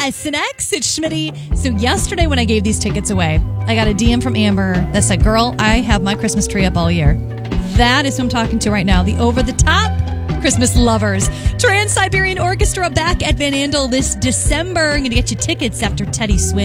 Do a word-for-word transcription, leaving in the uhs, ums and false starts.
S N X, it's Schmitty. So yesterday when I gave these tickets away, I got a D M from Amber that said, girl, I have my Christmas tree up all year. That is who I'm talking to right now, the over-the-top Christmas lovers. Trans-Siberian Orchestra back at Van Andel this December. I'm going to get you tickets after Teddy Swim.